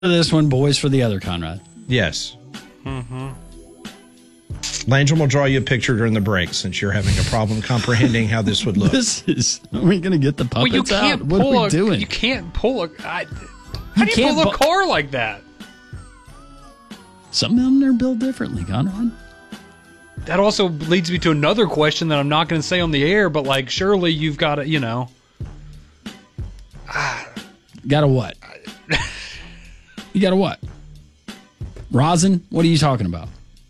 this one, boys for the other, Conrad. Yes. Mm-hmm. Landrum will draw you a picture during the break since you're having a problem comprehending how this would look. Are we going to get the puppets out? What are we doing? You can't pull a... How do you pull a car like that? Some of them are built differently, Conrad. That also leads me to another question that I'm not going to say on the air, but, like, surely you've got to, Got a what? You got a what? Rosin? What are you talking about?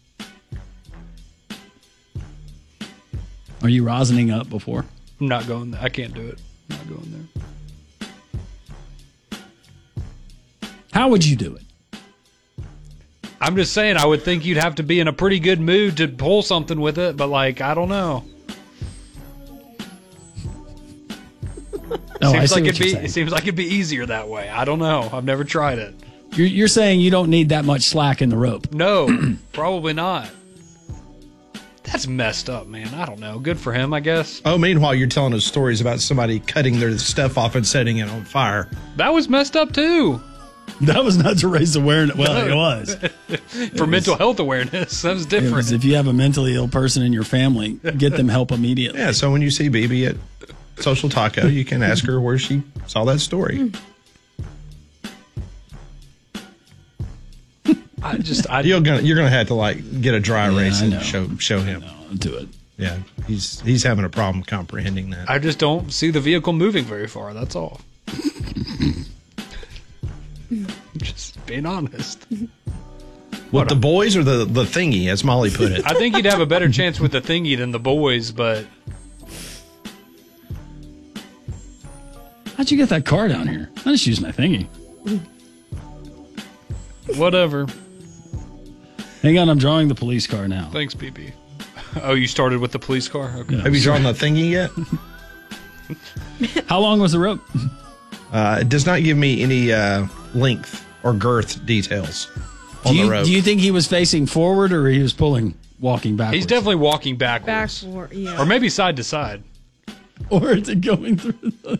Are you rosining up before? I'm not going there. I can't do it. I'm not going there. How would you do it? I'm just saying, I would think you'd have to be in a pretty good mood to pull something with it, but, like, I don't know. It seems like it'd be easier that way. I don't know. I've never tried it. You're saying you don't need that much slack in the rope? No, probably not. That's messed up, man. I don't know. Good for him, I guess. Oh, meanwhile, you're telling us stories about somebody cutting their stuff off and setting it on fire. That was messed up, too. That was not to raise awareness. Well, it was. For mental health awareness. That was different. It was, if you have a mentally ill person in your family, get them help immediately. Yeah, so when you see BB at Social Taco, you can ask her where she saw that story. You're gonna have to like get a dry erase and show him. Do it. Yeah, he's having a problem comprehending that. I just don't see the vehicle moving very far. That's all. Just being honest. With the boys or the thingy, as Molly put it? I think you'd have a better chance with the thingy than the boys, but. How'd you get that car down here? I just used my thingy. Whatever. Hang on, I'm drawing the police car now. Thanks, BB. Oh, you started with the police car? Okay. Have you drawn the thingy yet? How long was the rope? It does not give me any length or girth details on the rope. Do you think he was facing forward or he was walking backwards? He's definitely walking backwards. Yeah. Or maybe side to side. Or is it going through the...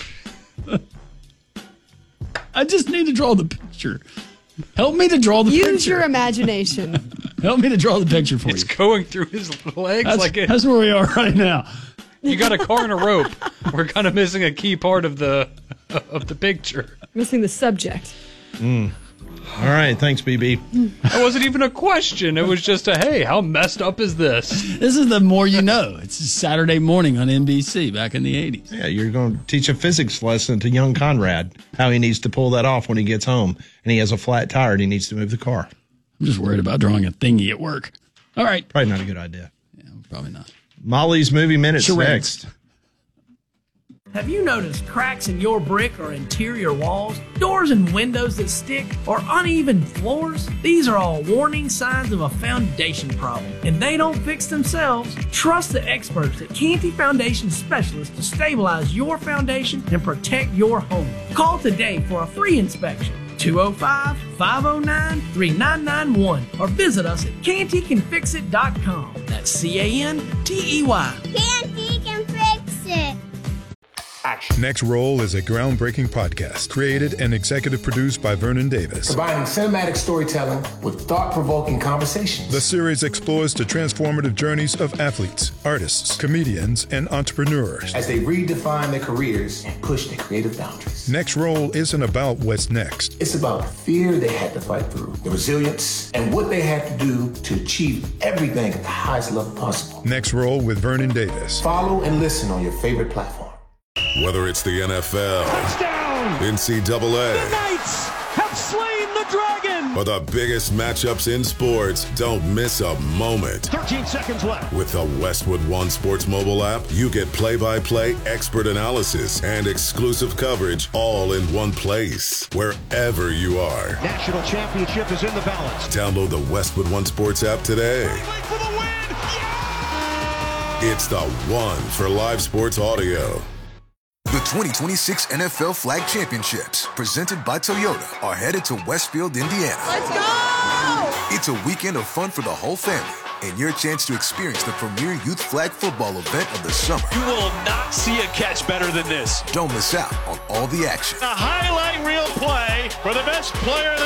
I just need to draw the picture. Help me to draw the picture. Use your imagination. Help me to draw the picture for you. It's going through his legs. That's where we are right now. You got a car and a rope. We're kind of missing a key part of the picture. Missing the subject. All right, thanks, BB. That wasn't even a question. It was just hey, how messed up is this? This is the more you know. It's Saturday morning on NBC back in the 80s. Yeah, you're going to teach a physics lesson to young Conrad, how he needs to pull that off when he gets home, and he has a flat tire and he needs to move the car. I'm just worried about drawing a thingy at work. All right. Probably not a good idea. Yeah, probably not. Molly's Movie Minutes next. Have you noticed cracks in your brick or interior walls, doors and windows that stick, or uneven floors? These are all warning signs of a foundation problem, and they don't fix themselves. Trust the experts at Canty Foundation Specialists to stabilize your foundation and protect your home. Call today for a free inspection. 205-509-3991 or visit us at cantycanfixit.com. That's Cantey. Canty can fix it. Next Roll is a groundbreaking podcast created and executive produced by Vernon Davis. Combining cinematic storytelling with thought-provoking conversations. The series explores the transformative journeys of athletes, artists, comedians, and entrepreneurs as they redefine their careers and push their creative boundaries. Next Roll isn't about what's next. It's about the fear they had to fight through, the resilience, and what they had to do to achieve everything at the highest level possible. Next Roll with Vernon Davis. Follow and listen on your favorite platform. Whether it's the NFL, touchdown, NCAA, the Knights have slain the dragon, or the biggest matchups in sports, don't miss a moment. 13 seconds left. With the Westwood One Sports mobile app, you get play-by-play expert analysis and exclusive coverage all in one place, wherever you are. National championship is in the balance. Download the Westwood One Sports app today. For the win. Yeah! It's the one for live sports audio. The 2026 NFL Flag Championships, presented by Toyota, are headed to Westfield, Indiana. Let's go! It's a weekend of fun for the whole family. and your chance to experience the premier youth flag football event of the summer. You will not see a catch better than this. Don't miss out on all the action. A highlight reel play for the best player in the